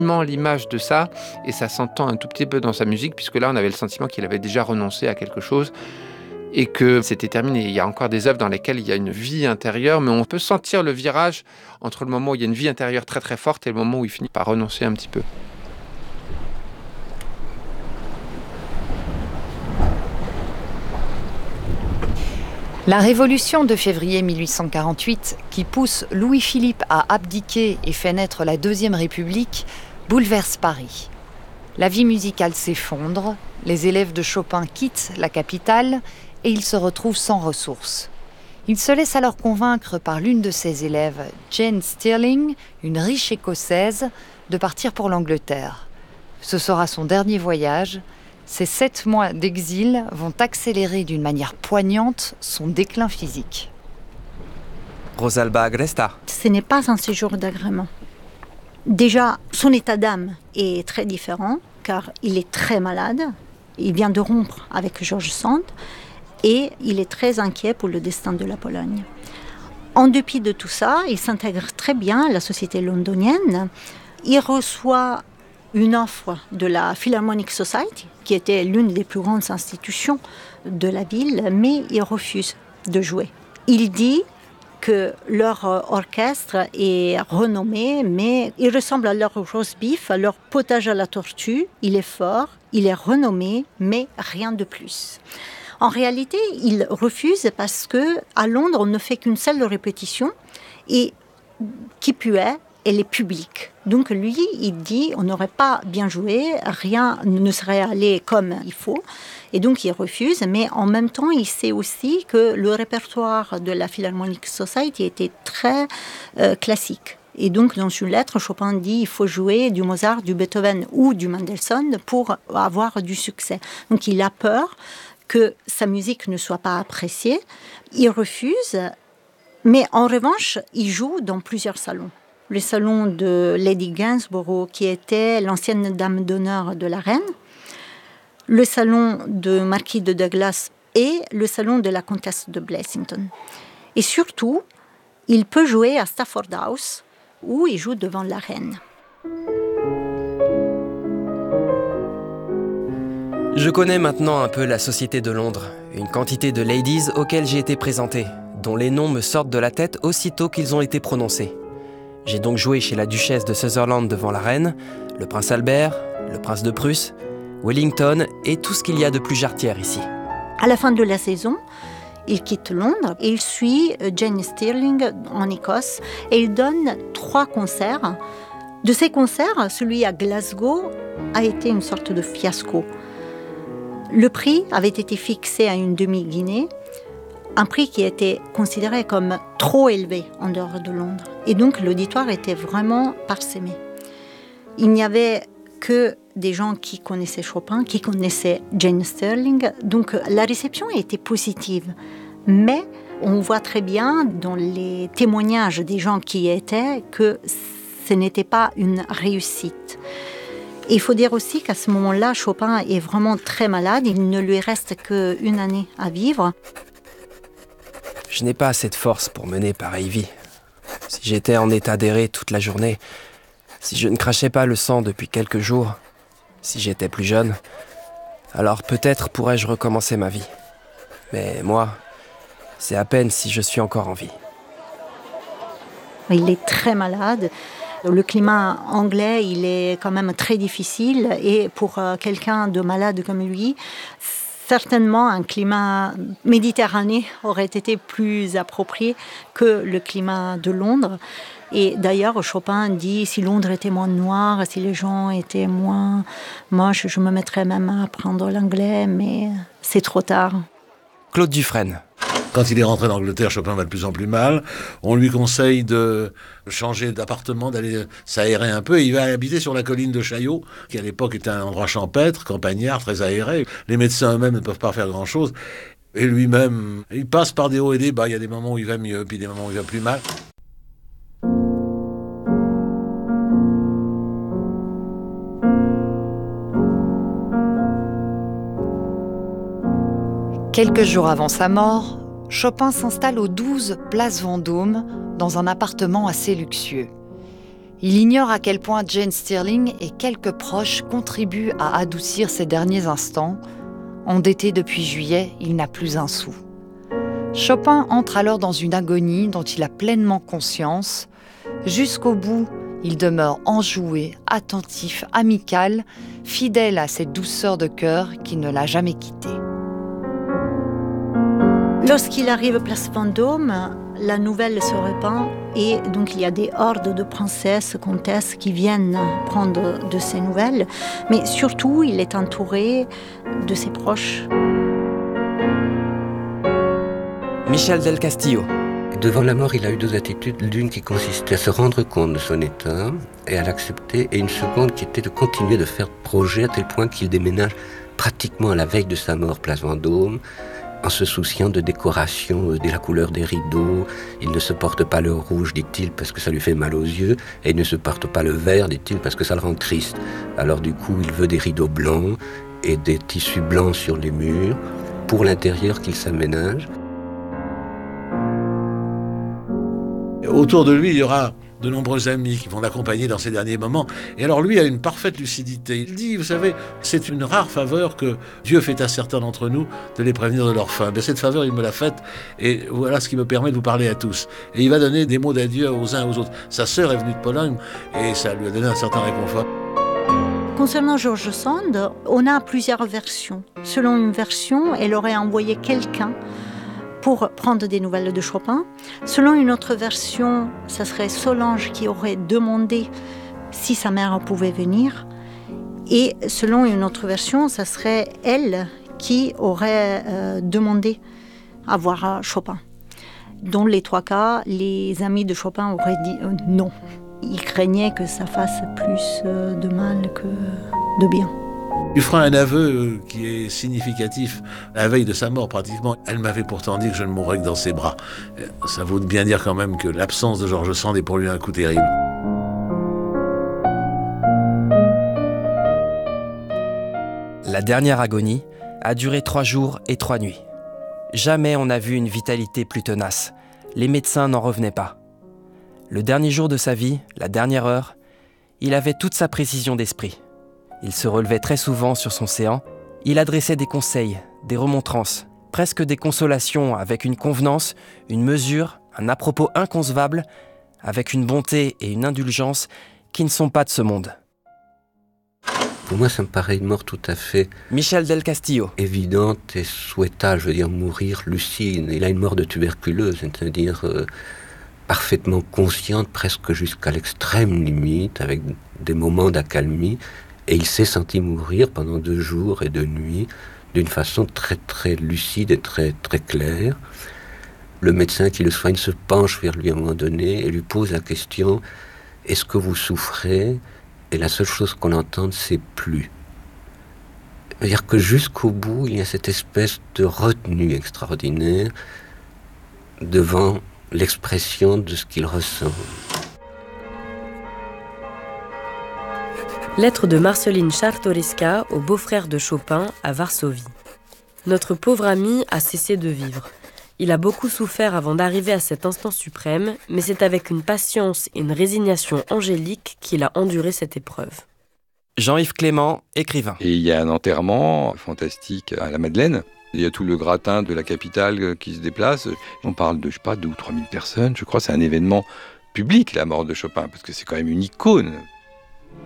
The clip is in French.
l'image de ça, et ça s'entend un tout petit peu dans sa musique, puisque là, on avait le sentiment qu'il avait déjà renoncé à quelque chose et que c'était terminé. Il y a encore des œuvres dans lesquelles il y a une vie intérieure, mais on peut sentir le virage entre le moment où il y a une vie intérieure très très forte et le moment où il finit par renoncer un petit peu. La révolution de février 1848, qui pousse Louis-Philippe à abdiquer et fait naître la Deuxième République, bouleverse Paris. La vie musicale s'effondre, les élèves de Chopin quittent la capitale et il se retrouve sans ressources. Il se laisse alors convaincre par l'une de ses élèves, Jane Stirling, une riche écossaise, de partir pour l'Angleterre. Ce sera son dernier voyage. Ces 7 mois d'exil vont accélérer d'une manière poignante son déclin physique. Rosalba Agresta. Ce n'est pas un séjour d'agrément. Déjà, son état d'âme est très différent, car il est très malade. Il vient de rompre avec George Sand et il est très inquiet pour le destin de la Pologne. En dépit de tout ça, il s'intègre très bien à la société londonienne. Il reçoit une offre de la Philharmonic Society, qui était l'une des plus grandes institutions de la ville, mais il refuse de jouer. Il dit que leur orchestre est renommé, mais il ressemble à leur roast beef, à leur potage à la tortue. Il est fort, il est renommé, mais rien de plus. En réalité, il refuse parce qu'à Londres, on ne fait qu'une seule répétition et qui plus est, elle est publique. Donc lui, il dit on n'aurait pas bien joué, rien ne serait allé comme il faut. Et donc il refuse, mais en même temps, il sait aussi que le répertoire de la Philharmonic Society était très classique. Et donc dans une lettre, Chopin dit il faut jouer du Mozart, du Beethoven ou du Mendelssohn pour avoir du succès. Donc il a peur que sa musique ne soit pas appréciée. Il refuse, mais en revanche, il joue dans plusieurs salons. Le salon de Lady Gainsborough, qui était l'ancienne dame d'honneur de la reine, le salon de Marquis de Douglas et le salon de la comtesse de Blessington. Et surtout, il peut jouer à Stafford House, où il joue devant la reine. Je connais maintenant un peu la société de Londres, une quantité de ladies auxquelles j'ai été présenté, dont les noms me sortent de la tête aussitôt qu'ils ont été prononcés. J'ai donc joué chez la duchesse de Sutherland devant la reine, le prince Albert, le prince de Prusse, Wellington et tout ce qu'il y a de plus jarretière ici. À la fin de la saison, il quitte Londres et il suit Jane Stirling en Écosse et il donne 3 concerts. De ces concerts, celui à Glasgow a été une sorte de fiasco. Le prix avait été fixé à une demi-guinée, un prix qui était considéré comme trop élevé en dehors de Londres. Et donc l'auditoire était vraiment parsemé. Il n'y avait que des gens qui connaissaient Chopin, qui connaissaient Jane Stirling. Donc la réception était positive. Mais on voit très bien dans les témoignages des gens qui y étaient que ce n'était pas une réussite. Et il faut dire aussi qu'à ce moment-là, Chopin est vraiment très malade. Il ne lui reste qu'une année à vivre. Je n'ai pas assez de force pour mener pareille vie. Si j'étais en état d'errer toute la journée, si je ne crachais pas le sang depuis quelques jours, si j'étais plus jeune, alors peut-être pourrais-je recommencer ma vie. Mais moi, c'est à peine si je suis encore en vie. Il est très malade. Le climat anglais, il est quand même très difficile. Et pour quelqu'un de malade comme lui, certainement un climat méditerranéen aurait été plus approprié que le climat de Londres. Et d'ailleurs, Chopin dit, si Londres était moins noir, si les gens étaient moins moches, je me mettrais même à apprendre l'anglais, mais c'est trop tard. Claude Dufresne. Quand il est rentré d'Angleterre, Chopin va de plus en plus mal. On lui conseille de changer d'appartement, d'aller s'aérer un peu. Et il va habiter sur la colline de Chaillot, qui à l'époque était un endroit champêtre, campagnard, très aéré. Les médecins eux-mêmes ne peuvent pas faire grand-chose. Et lui-même, il passe par des hauts et des bas. Il y a des moments où il va mieux, puis des moments où il va plus mal. Quelques jours avant sa mort, Chopin s'installe au 12 place Vendôme, dans un appartement assez luxueux. Il ignore à quel point Jane Stirling et quelques proches contribuent à adoucir ses derniers instants. Endetté depuis juillet, il n'a plus un sou. Chopin entre alors dans une agonie dont il a pleinement conscience. Jusqu'au bout, il demeure enjoué, attentif, amical, fidèle à cette douceur de cœur qui ne l'a jamais quitté. Lorsqu'il arrive à Place Vendôme, la nouvelle se répand et donc il y a des hordes de princesses, comtesses qui viennent prendre de ses nouvelles. Mais surtout, il est entouré de ses proches. Michel del Castillo. Devant la mort, il a eu deux attitudes. L'une qui consistait à se rendre compte de son état et à l'accepter, et une seconde qui était de continuer de faire projet à tel point qu'il déménage pratiquement à la veille de sa mort, Place Vendôme, en se souciant de décoration, de la couleur des rideaux. Il ne se porte pas le rouge, dit-il, parce que ça lui fait mal aux yeux, et il ne se porte pas le vert, dit-il, parce que ça le rend triste. Alors du coup, il veut des rideaux blancs et des tissus blancs sur les murs, pour l'intérieur qu'il s'aménage. Autour de lui, il y aura de nombreux amis qui vont l'accompagner dans ces derniers moments. Et alors lui a une parfaite lucidité. Il dit, vous savez, c'est une rare faveur que Dieu fait à certains d'entre nous de les prévenir de leur fin. Mais cette faveur, il me l'a faite et voilà ce qui me permet de vous parler à tous. Et il va donner des mots d'adieu aux uns aux autres. Sa sœur est venue de Pologne et ça lui a donné un certain réconfort. Concernant George Sand, on a plusieurs versions. Selon une version, elle aurait envoyé quelqu'un pour prendre des nouvelles de Chopin. Selon une autre version, ça serait Solange qui aurait demandé si sa mère pouvait venir. Et selon une autre version, ça serait elle qui aurait demandé à voir Chopin. Dans les trois cas, les amis de Chopin auraient dit non. Ils craignaient que ça fasse plus de mal que de bien. Il fera un aveu qui est significatif à la veille de sa mort pratiquement. Elle m'avait pourtant dit que je ne mourrais que dans ses bras. Ça vaut bien dire quand même que l'absence de George Sand est pour lui un coup terrible. La dernière agonie a duré 3 jours et 3 nuits. Jamais on n'a vu une vitalité plus tenace. Les médecins n'en revenaient pas. Le dernier jour de sa vie, la dernière heure, il avait toute sa précision d'esprit. Il se relevait très souvent sur son séant. Il adressait des conseils, des remontrances, presque des consolations avec une convenance, une mesure, un à-propos inconcevable, avec une bonté et une indulgence qui ne sont pas de ce monde. Pour moi, ça me paraît une mort tout à fait Michel del Castillo. Évidente et souhaitable, je veux dire, mourir lucide. Il a une mort de tuberculose, c'est-à-dire parfaitement consciente, presque jusqu'à l'extrême limite, avec des moments d'accalmie. Et il s'est senti mourir pendant 2 jours et 2 nuits d'une façon très très lucide et très très claire. Le médecin qui le soigne se penche vers lui à un moment donné et lui pose la question « Est-ce que vous souffrez ?» Et la seule chose qu'on entende, c'est « plus ». C'est-à-dire que jusqu'au bout, il y a cette espèce de retenue extraordinaire devant l'expression de ce qu'il ressent. Lettre de Marceline Czartoryska au beau-frère de Chopin à Varsovie. Notre pauvre ami a cessé de vivre. Il a beaucoup souffert avant d'arriver à cet instant suprême, mais c'est avec une patience et une résignation angélique qu'il a enduré cette épreuve. Jean-Yves Clément, écrivain. Et il y a un enterrement fantastique à la Madeleine. Il y a tout le gratin de la capitale qui se déplace. On parle de, 2 ou 3 000 personnes. Je crois que c'est un événement public, la mort de Chopin, parce que c'est quand même une icône.